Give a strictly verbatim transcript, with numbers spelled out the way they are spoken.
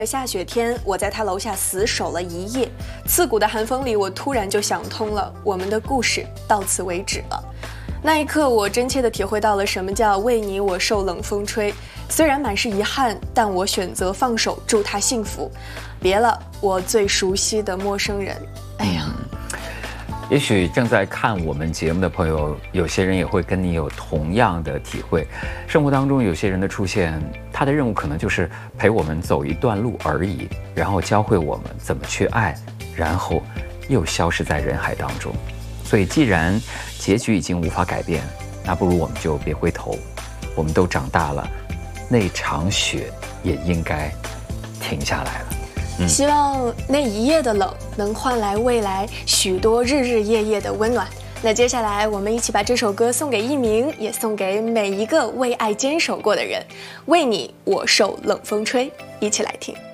下雪天，我在他楼下死守了一夜。刺骨的寒风里，我突然就想通了，我们的故事到此为止了。那一刻，我真切地体会到了什么叫为你我受冷风吹。虽然满是遗憾，但我选择放手，祝他幸福。别了，我最熟悉的陌生人。哎呀。 也许正在看我们节目的朋友，有些人也会跟你有同样的体会。生活当中有些人的出现，他的任务可能就是陪我们走一段路而已，然后教会我们怎么去爱，然后又消失在人海当中。所以既然结局已经无法改变，那不如我们就别回头。我们都长大了，那场雪也应该停下来了。 希望那一夜的冷能换来未来许多日日夜夜的温暖。那接下来我们一起把这首歌送给一鸣，也送给每一个为爱坚守过的人。为你我受冷风吹，一起来听。